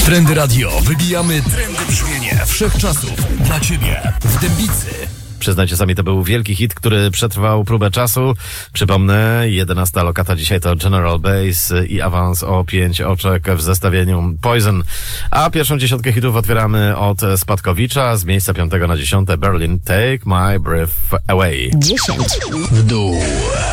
Trendy Radio. Wybijamy trendy brzmienie wszechczasów dla Ciebie w Dębicy. Przyznajcie sami, to był wielki hit, który przetrwał próbę czasu. Przypomnę, 11 lokata dzisiaj to General Bass i awans o 5 oczek w zestawieniu Poison. A pierwszą dziesiątkę hitów otwieramy od Spadkowicza z miejsca 5 na 10. Berlin, Take My Breath Away. 10 w dół.